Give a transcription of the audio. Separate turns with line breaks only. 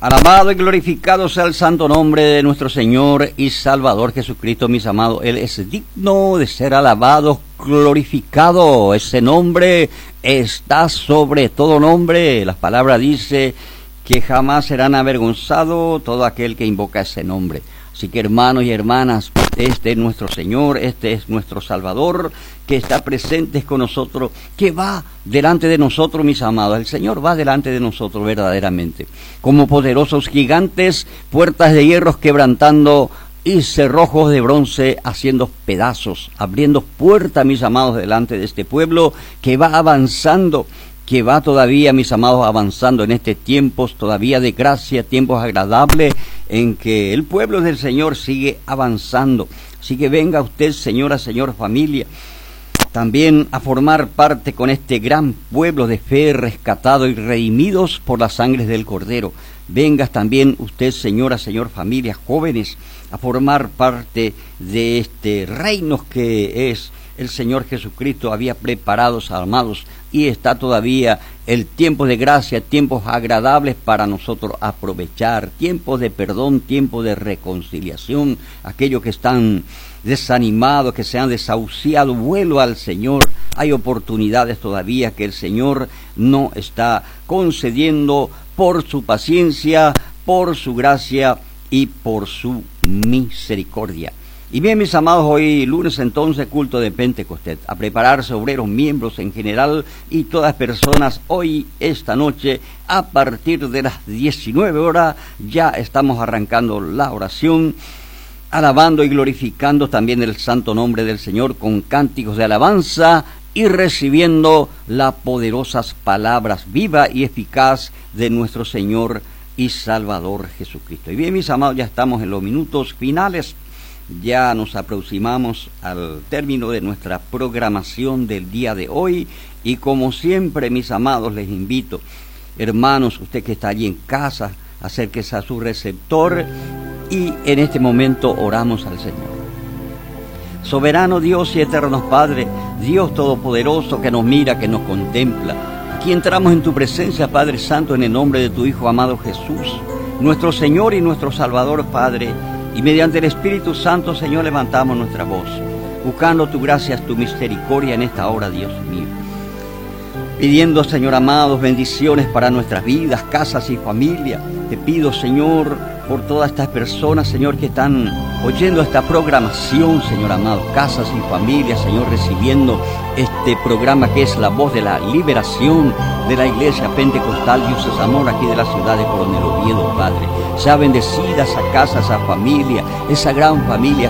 Alabado y glorificado sea el santo nombre de nuestro Señor y Salvador Jesucristo, mis amados. Él es digno de ser alabado, glorificado. Ese nombre está sobre todo nombre. La palabra dice que jamás serán avergonzados todo aquel que invoca ese nombre. Así que, hermanos y hermanas, este es nuestro Señor, este es nuestro Salvador, que está presente con nosotros, que va delante de nosotros, mis amados. El Señor va delante de nosotros verdaderamente, como poderosos gigantes, puertas de hierro quebrantando y cerrojos de bronce haciendo pedazos, abriendo puertas, mis amados, delante de este pueblo que va avanzando, que va todavía, mis amados, avanzando en este tiempos todavía de gracia, tiempos agradables, en que el pueblo del Señor sigue avanzando. Así que venga usted, señora, señor, familia, también a formar parte con este gran pueblo de fe, rescatado y redimidos por las sangres del Cordero. Venga también usted, señora, señor, familia, jóvenes, a formar parte de este reino que es el Señor Jesucristo había preparado, amados, y está todavía el tiempo de gracia, tiempos agradables para nosotros aprovechar, tiempos de perdón, tiempos de reconciliación. Aquellos que están desanimados, que se han desahuciado, vuelo al Señor. Hay oportunidades todavía que el Señor no está concediendo por su paciencia, por su gracia y por su misericordia. Y bien, mis amados, hoy lunes entonces, culto de Pentecostés, a prepararse obreros, miembros en general y todas personas. Hoy, esta noche, a partir de las 19 horas, ya estamos arrancando la oración, alabando y glorificando también el santo nombre del Señor con cánticos de alabanza y recibiendo las poderosas palabras viva y eficaz de nuestro Señor y Salvador Jesucristo. Y bien, mis amados, ya estamos en los minutos finales. Ya nos aproximamos al término de nuestra programación del día de hoy y como siempre, mis amados, les invito, hermanos, usted que está allí en casa, acérquese a su receptor y en este momento oramos al Señor. Soberano Dios y eterno Padre, Dios todopoderoso que nos mira, que nos contempla, aquí entramos en tu presencia, Padre Santo, en el nombre de tu Hijo amado Jesús, nuestro Señor y nuestro Salvador, Padre. Y mediante el Espíritu Santo, Señor, levantamos nuestra voz, buscando tu gracia, tu misericordia en esta hora, Dios mío. Pidiendo, Señor amados, bendiciones para nuestras vidas, casas y familia. Te pido, Señor, por todas estas personas, Señor, que están oyendo esta programación, Señor amado, casas y familias, Señor, recibiendo este programa que es la voz de la liberación de la Iglesia Pentecostal Dioses Amor aquí de la ciudad de Coronel Oviedo, Padre. Sea bendecida esa casa, esa familia, esa gran familia